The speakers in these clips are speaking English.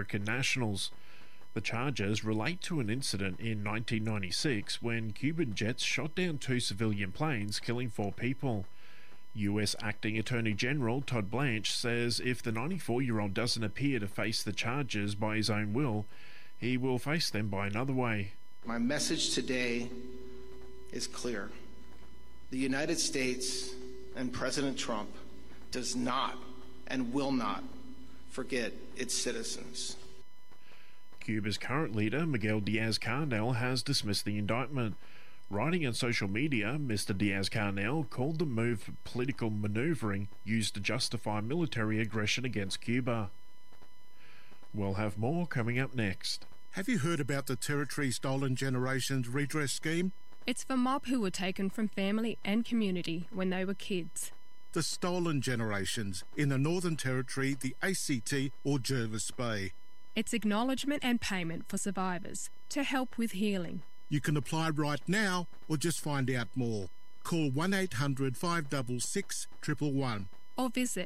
American nationals. The charges relate to an incident in 1996 when Cuban jets shot down 2 civilian planes, killing 4 people. US Acting Attorney General Todd Blanche says if the 94-year-old doesn't appear to face the charges by his own will, he will face them by another way. My message today is clear. The United States and President Trump does not and will not forget its citizens. Cuba's current leader, Miguel Diaz-Canel, has dismissed the indictment. Writing on social media, Mr. Diaz-Canel called the move political maneuvering used to justify military aggression against Cuba. We'll have more coming up next. Have you heard about the Territory Stolen Generations Redress Scheme? It's for mob who were taken from family and community when they were kids. The Stolen Generations in the Northern Territory, the ACT or Jervis Bay. It's acknowledgement and payment for survivors to help with healing. You can apply right now or just find out more. Call 1-800-566-111. Or visit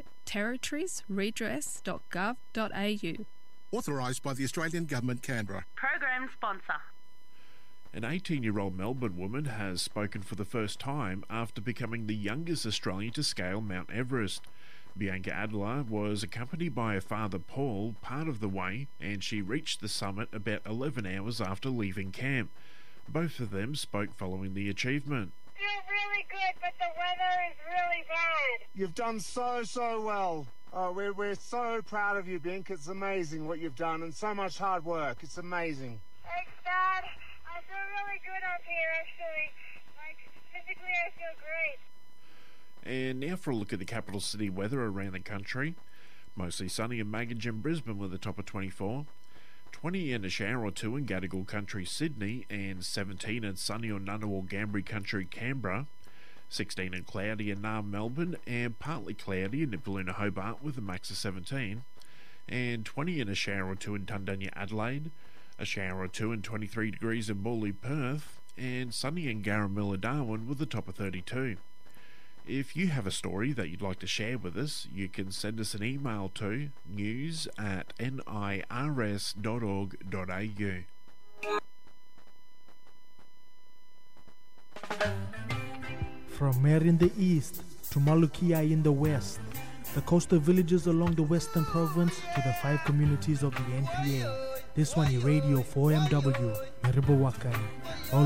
territoriesredress.gov.au. Authorised by the Australian Government, Canberra. Program sponsor. An 18-year-old Melbourne woman has spoken for the first time after becoming the youngest Australian to scale Mount Everest. Bianca Adler was accompanied by her father Paul part of the way, and she reached the summit about 11 hours after leaving camp. Both of them spoke following the achievement. Feel really good, but the weather is really bad. You've done so well. We're so proud of you, Bink. It's amazing what you've done and so much hard work. It's amazing. Thanks, Dad. I feel really good up here, actually. Physically, I feel great. And now for a look at the capital city weather around the country. Mostly sunny in Maginge and Brisbane with a top of 24. 20 and a shower or 2 in Gadigal Country, Sydney, and 17 and sunny or Ngunnawal Gambri Country, Canberra. 16 and cloudy in Naarm, Melbourne, and partly cloudy in Nipaluna, Hobart with a max of 17. And 20 and a shower or 2 in Tundunya, Adelaide. A shower or 2 and 23 degrees in Morley, Perth, and sunny in Garamilla, Darwin with a top of 32. If you have a story that you'd like to share with us, you can send us an email to news@nirs.org.au. From Mer in the east to Malukia in the west, the coastal villages along the western province to the 5 communities of the NPA. This one is Radio 4MW, Meribawakan.